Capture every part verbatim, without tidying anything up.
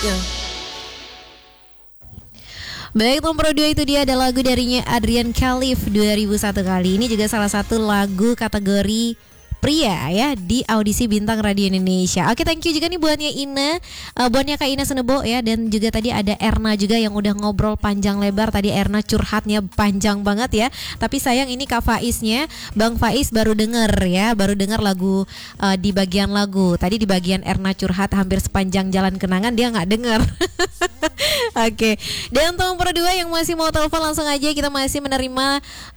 selanjutnya. Baik, nomor dua itu dia ada lagu darinya Adrian Khalif dua ribu satu kali. Ini juga salah satu lagu kategori pria ya di audisi Bintang Radio Indonesia. Oke, thank you juga nih buatnya Ina, uh, buatnya Kak Ina Senebo ya, dan juga tadi ada Erna juga yang udah ngobrol panjang lebar. Tadi Erna curhatnya panjang banget ya. Tapi sayang ini Kak Faiznya, Bang Faiz baru denger ya, baru denger lagu uh, di bagian lagu. Tadi di bagian Erna curhat hampir sepanjang jalan kenangan dia nggak denger. Oke, dan untuk nomor dua yang masih mau telepon langsung aja, kita masih menerima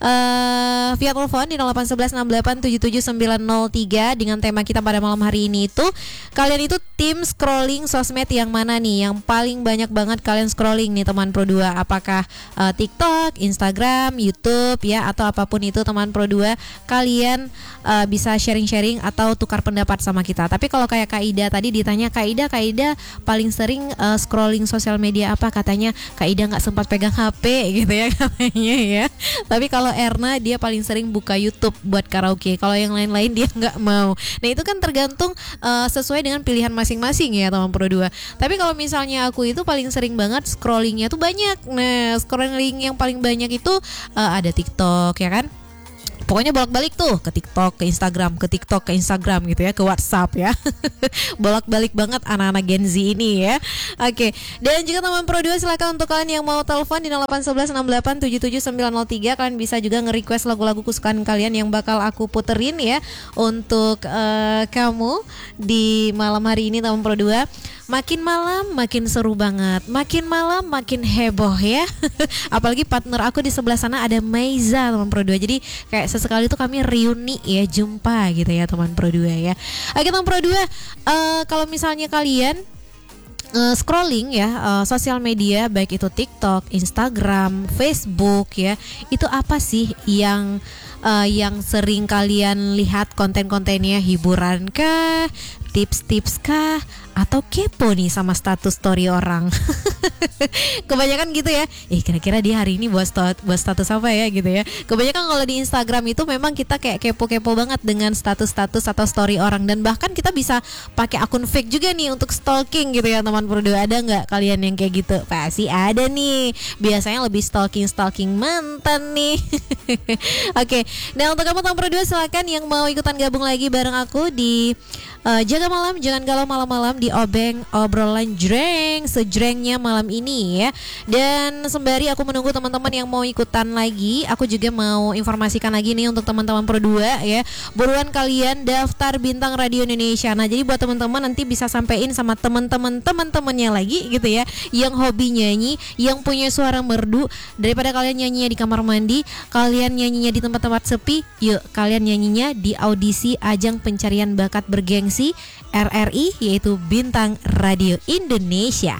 uh, via telepon di nol delapan satu satu enam delapan tujuh tujuh sembilan nol tiga dengan tema kita pada malam hari ini itu, kalian itu tim scrolling sosmed yang mana nih? Yang paling banyak banget kalian scrolling nih teman Pro dua? Apakah uh, TikTok, Instagram, YouTube ya, atau apapun itu teman Pro dua, kalian uh, bisa sharing-sharing atau tukar pendapat sama kita. Tapi kalau kayak Kak Ida tadi ditanya, Kak Ida, Kak Ida paling sering uh, scrolling sosial media apa? Katanya Kak Ida nggak sempat pegang H P gitu ya katanya ya. Tapi kalau Erna dia paling sering buka YouTube buat karaoke. Kalau yang lain-lain dia nggak mau. Nah itu kan tergantung uh, sesuai dengan pilihan masing-masing ya teman Pro dua. Tapi kalau misalnya aku itu paling sering banget scrollingnya tuh banyak. Nah scrolling yang paling banyak itu uh, ada TikTok ya kan. Pokoknya bolak-balik tuh ke TikTok, ke Instagram, ke TikTok, ke Instagram gitu ya, ke WhatsApp ya. Bolak-balik banget anak-anak Gen Z ini ya. Oke, dan juga teman Pro dua silakan untuk kalian yang mau telepon di nol delapan satu satu enam delapan tujuh tujuh sembilan nol tiga. Kalian bisa juga nge-request lagu-lagu kesukaan kalian yang bakal aku puterin ya untuk uh, kamu di malam hari ini teman Pro dua. Makin malam makin seru banget, makin malam makin heboh ya. Apalagi partner aku di sebelah sana ada Maiza teman Pro dua. Jadi kayak sesekali tuh kami reuni ya, jumpa gitu ya teman Pro dua ya. Oke teman Pro dua, uh, kalau misalnya kalian uh, scrolling ya uh, sosial media baik itu TikTok, Instagram, Facebook ya, itu apa sih yang uh, yang sering kalian lihat konten-kontennya? Hiburan kah? Tips-tips kah? Atau kepo nih sama status story orang? Kebanyakan gitu ya. Eh kira-kira dia hari ini buat status, buat status apa ya gitu ya. Kebanyakan kalau di Instagram itu memang kita kayak kepo-kepo banget dengan status-status atau story orang. Dan bahkan kita bisa pakai akun fake juga nih untuk stalking gitu ya teman Pro dua. Ada nggak kalian yang kayak gitu? Pasti ada nih. Biasanya lebih stalking-stalking mantan nih. Oke, nah untuk kamu teman Pro dua silakan yang mau ikutan gabung lagi bareng aku di uh, Jaga Malam, Jangan Galau Malam-Malam di Obeng Obrolan Jreng, sejrengnya malam ini ya. Dan sembari aku menunggu teman-teman yang mau ikutan lagi, aku juga mau informasikan lagi nih untuk teman-teman Pro dua ya. Buruan kalian daftar Bintang Radio Indonesia. Nah, jadi buat teman-teman nanti bisa sampein sama teman-teman teman-temannya lagi gitu ya, yang hobi nyanyi, yang punya suara merdu. Daripada kalian nyanyinya di kamar mandi, kalian nyanyinya di tempat-tempat sepi, yuk kalian nyanyinya di audisi ajang pencarian bakat bergengsi R R I, yaitu Bintang Radio Indonesia.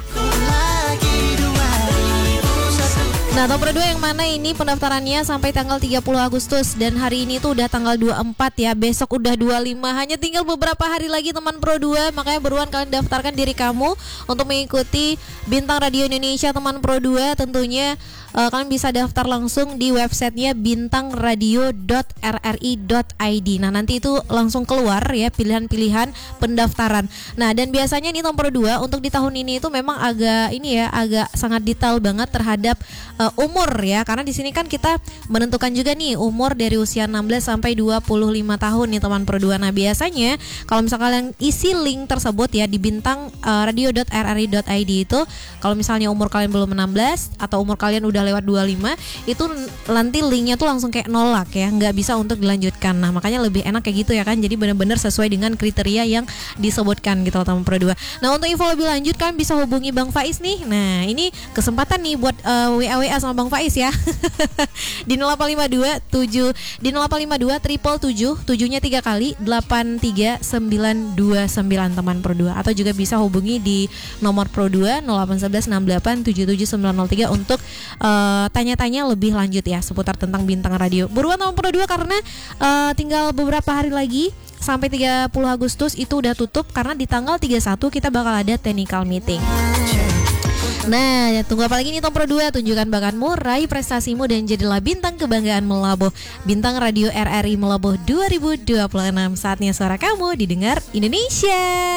Nah, nomor dua yang mana ini pendaftarannya sampai tanggal tiga puluh Agustus, dan hari ini tuh udah tanggal dua puluh empat ya. Besok udah dua puluh lima, hanya tinggal beberapa hari lagi teman Pro dua. Makanya buruan kalian daftarkan diri kamu untuk mengikuti Bintang Radio Indonesia teman Pro dua. Tentunya uh, kalian bisa daftar langsung di websitenya bintang radio dot r r i dot i d. Nah, nanti itu langsung keluar ya pilihan-pilihan pendaftaran. Nah, dan biasanya nih nomor dua untuk di tahun ini itu memang agak ini ya, agak sangat detail banget terhadap uh, umur ya, karena di sini kan kita menentukan juga nih umur dari usia enam belas sampai dua puluh lima tahun nih teman Pro dua. Nah, biasanya kalau misalnya kalian isi link tersebut ya di bintang radio dot r r i dot i d itu, kalau misalnya umur kalian belum enam belas atau umur kalian udah lewat dua puluh lima, itu nanti linknya tuh langsung kayak nolak ya, nggak bisa untuk dilanjutkan. Nah, makanya lebih enak kayak gitu ya kan, jadi benar-benar sesuai dengan kriteria yang disebutkan gitu teman Pro dua. Nah, untuk info lebih lanjut kalian bisa hubungi Bang Faiz nih. Nah, ini kesempatan nih buat uh, W A W A sama Bang Faiz ya. Di nol delapan lima dua tujuh di nol delapan lima dua triple tujuh tujuhnya tiga kali delapan tiga sembilan dua sembilan teman Pro dua, atau juga bisa hubungi di nomor Pro dua nol delapan satu satu enam delapan tujuh tujuh sembilan nol tiga untuk uh, tanya-tanya lebih lanjut ya seputar tentang Bintang Radio. Buruan nomor Pro dua karena uh, tinggal beberapa hari lagi sampai tiga puluh Agustus itu udah tutup, karena di tanggal tiga puluh satu kita bakal ada technical meeting. Nah, ya, tunggu apa lagi nih Tom Pro dua? Tunjukkan bakatmu, raih prestasimu, dan jadilah bintang kebanggaan Melabuh. Bintang Radio R R I Melabuh dua ribu dua puluh enam. Saatnya suara kamu didengar Indonesia.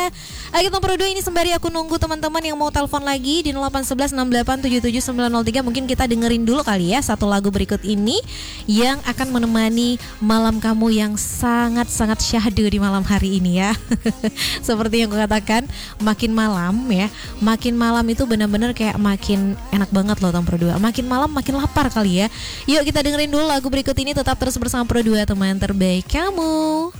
Oke, nomor dua ini sembari aku nunggu teman-teman yang mau telepon lagi di nol delapan satu satu enam delapan tujuh tujuh sembilan nol tiga. Mungkin kita dengerin dulu kali ya satu lagu berikut ini yang akan menemani malam kamu yang sangat-sangat syahdu di malam hari ini ya. Seperti yang aku katakan, makin malam ya, makin malam itu benar-benar kayak makin enak banget loh Tom Pro dua. Makin malam makin lapar kali ya. Yuk kita dengerin dulu lagu berikut ini, tetap terus bersama Pro dua, teman terbaik kamu.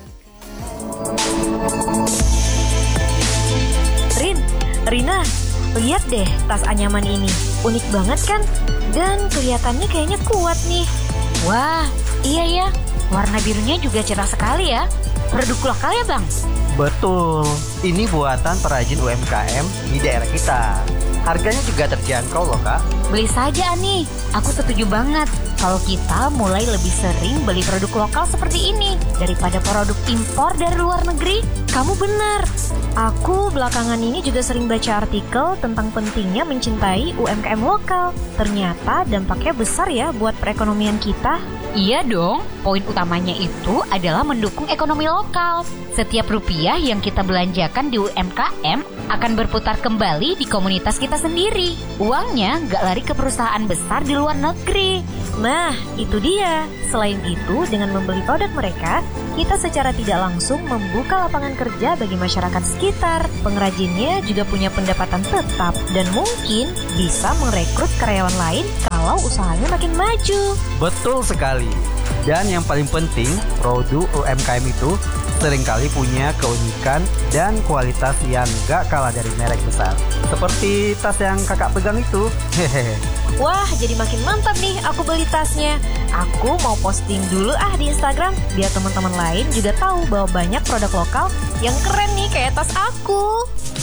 Rin, Rina, lihat deh tas anyaman ini. Unik banget kan? Dan kelihatannya kayaknya kuat nih. Wah, iya ya. Warna birunya juga cerah sekali ya. Produk lokal ya Bang? Betul, ini buatan perajin U M K M di daerah kita. Harganya juga terjangkau loh Kak. Beli saja Ani, aku setuju banget. Kalau kita mulai lebih sering beli produk lokal seperti ini daripada produk impor dari luar negeri. Kamu benar. Aku belakangan ini juga sering baca artikel tentang pentingnya mencintai U M K M lokal. Ternyata dampaknya besar ya buat perekonomian kita. Iya dong, poin utamanya itu adalah mendukung ekonomi lokal. Setiap rupiah yang kita belanjakan di U M K M akan berputar kembali di komunitas kita sendiri. Uangnya nggak lari ke perusahaan besar di luar negeri. Nah, itu dia. Selain itu, dengan membeli produk mereka, kita secara tidak langsung membuka lapangan kerja bagi masyarakat sekitar. Pengrajinnya juga punya pendapatan tetap dan mungkin bisa merekrut karyawan lain kalau usahanya makin maju. Betul sekali. Dan yang paling penting, produk U M K M itu seringkali punya keunikan dan kualitas yang gak kalah dari merek besar. Seperti tas yang kakak pegang itu. Hehehe. Wah, jadi makin mantap nih aku beli tasnya. Aku mau posting dulu ah di Instagram biar teman-teman lain juga tahu bahwa banyak produk lokal yang keren nih kayak tas aku.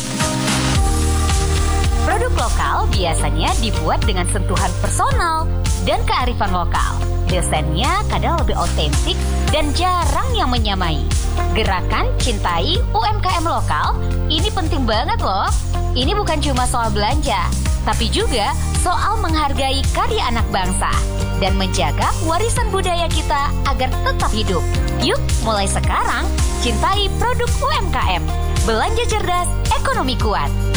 Produk lokal biasanya dibuat dengan sentuhan personal dan kearifan lokal. Desainnya kadang lebih otentik dan jarang yang menyamai. Gerakan Cintai U M K M Lokal ini penting banget loh. Ini bukan cuma soal belanja, tapi juga soal menghargai karya anak bangsa dan menjaga warisan budaya kita agar tetap hidup. Yuk, mulai sekarang cintai produk U M K M. Belanja cerdas, ekonomi kuat.